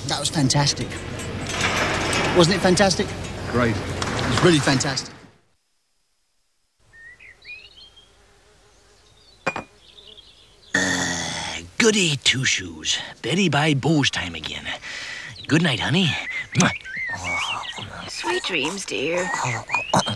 That was fantastic. Wasn't it fantastic? Great. It was really fantastic. Goody two-shoes. Betty by Bo's time again. Good night, honey. Sweet dreams, dear.